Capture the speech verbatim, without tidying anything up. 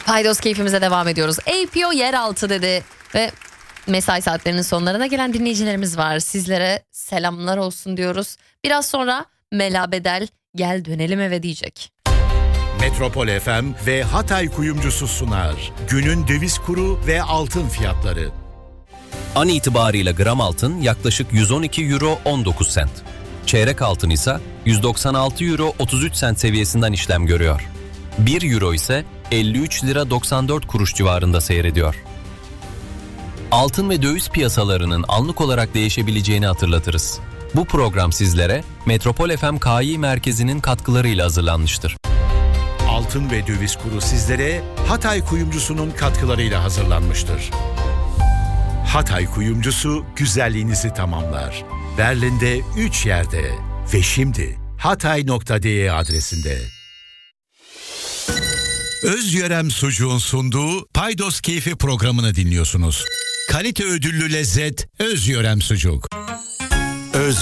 Paydos keyfimize devam ediyoruz. A P O yeraltı dedi ve mesai saatlerinin sonlarına gelen dinleyicilerimiz var. Sizlere selamlar olsun diyoruz. Biraz sonra Mela Bedel gel dönelim eve diyecek. Metropol F M ve Hatay Kuyumcusu sunar. Günün döviz kuru ve altın fiyatları. An itibarıyla gram altın yaklaşık yüz on iki euro on dokuz sent. Çeyrek altın ise yüz doksan altı euro otuz üç sent seviyesinden işlem görüyor. bir euro ise elli üç lira doksan dört kuruş civarında seyrediyor. Altın ve döviz piyasalarının anlık olarak değişebileceğini hatırlatırız. Bu program sizlere Metropol F M K İ Merkezi'nin katkılarıyla hazırlanmıştır. Altın ve döviz kuru sizlere Hatay Kuyumcusu'nun katkılarıyla hazırlanmıştır. Hatay Kuyumcusu güzelliğinizi tamamlar. Berlin'de üç yerde ve şimdi hatay nokta de adresinde. Özyörem Sucuğun sunduğu Paydos Keyfi programını dinliyorsunuz. Kalite ödüllü lezzet Özyörem Sucuk.